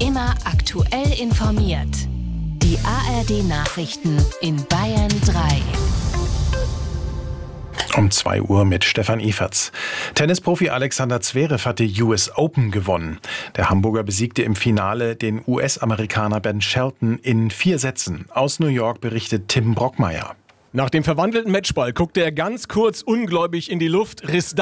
Immer aktuell informiert. Die ARD-Nachrichten in Bayern 3. Um 2 Uhr mit Stefan Eferts. Tennisprofi Alexander Zverev hat die US Open gewonnen. Der Hamburger besiegte im Finale den US-Amerikaner Ben Shelton in 4 Sätzen. Aus New York berichtet Tim Brockmeier. Nach dem verwandelten Matchball guckte er ganz kurz ungläubig in die Luft, riss